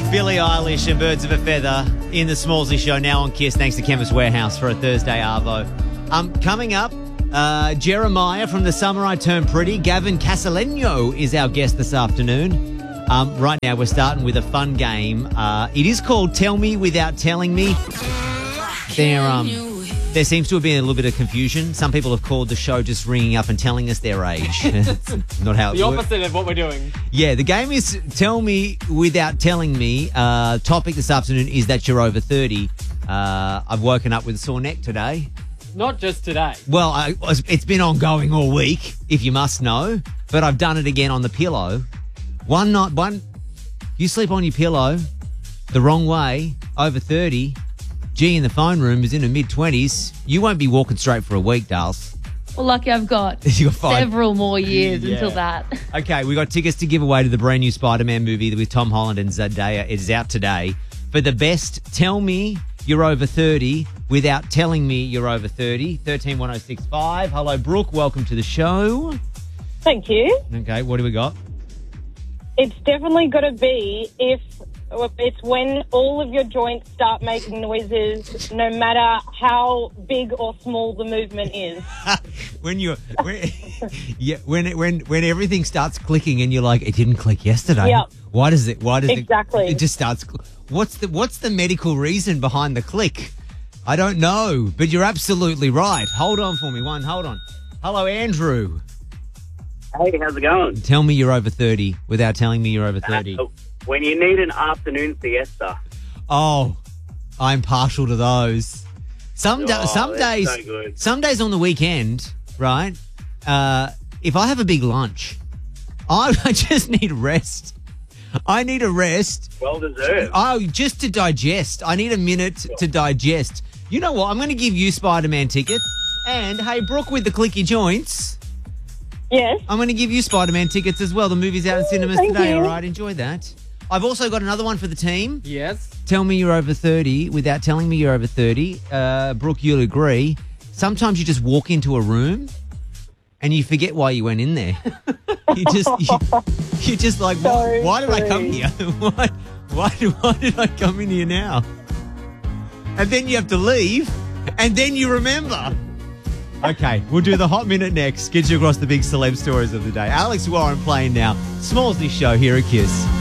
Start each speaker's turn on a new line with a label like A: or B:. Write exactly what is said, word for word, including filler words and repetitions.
A: Billie Eilish and Birds of a Feather in the Smallsy Show, now on Kiss, thanks to Chemist Warehouse for a Thursday Arvo. Um, coming up, uh, Jeremiah from The Summer I Turned Pretty. Gavin Casaleno is our guest this afternoon. Um, right now, we're starting with a fun game. Uh, it is called Tell Me Without Telling Me. There, um, there seems to have been a little bit of confusion. Some people have called the show just ringing up and telling us their age. It's not how it
B: The
A: works.
B: opposite of what we're doing.
A: Yeah, the game is Tell Me Without Telling Me. Uh, topic this afternoon is that you're over thirty. Uh, I've woken up with a sore neck today.
B: Not just today.
A: Well, I, it's been ongoing all week, if you must know. But I've done it again on the pillow. One night, one, you sleep on your pillow the wrong way, over thirty. G in the phone room is in her mid-twenties. You won't be walking straight for a week, Dals.
C: Well, lucky I've got
A: You got five.
C: several more years
A: Yeah.
C: until that.
A: Okay, we got tickets to give away to the brand new Spider-Man movie with Tom Holland and Zendaya. It is out today. For the best, tell me you're over thirty without telling me you're over thirty. thirteen one oh six five. Hello, Brooke. Welcome to the show.
D: Thank you.
A: Okay, what do we got?
D: It's definitely got to be if it's when all of your joints start making noises, no matter how big or small the movement is.
A: when you, when, yeah, when it, when when everything starts clicking and you're like, it didn't click yesterday.
D: Yep.
A: Why does it? Why does
D: Exactly.
A: it? It just starts. cl- What's the What's the medical reason behind the click? I don't know, but you're absolutely right. Hold on for me, one. Hold on. Hello, Andrew.
E: Hey, how's it going?
A: Tell me you're over thirty without telling me you're over thirty.
E: Uh, when you need an afternoon siesta.
A: Oh, I'm partial to those. Some da-
E: Oh,
A: some
E: that's
A: days,
E: so good.
A: some days on the weekend, right? Uh, if I have a big lunch, I, I just need rest. I need a rest.
E: Well deserved.
A: Oh, just to digest. I need a minute to digest. You know what? I'm going to give you Spider-Man tickets. And hey, Brooke with the clicky joints,
D: Yes.
A: I'm going to give you Spider-Man tickets as well. The movie's out in cinemas
D: Thank
A: today.
D: you.
A: All right, enjoy that. I've also got another one for the team.
B: Yes.
A: Tell me you're over thirty without telling me you're over thirty. Uh, Brooke, you'll agree. Sometimes you just walk into a room and you forget why you went in there. you just, you, you're just like, why,
D: So
A: why did I come
D: true.
A: here? why, why, do- why did I come in here now? And then you have to leave and then you remember. Okay, we'll do the hot minute next. Get you across the big celeb stories of the day. Alex Warren playing now. Smallsy Show here at Kiss.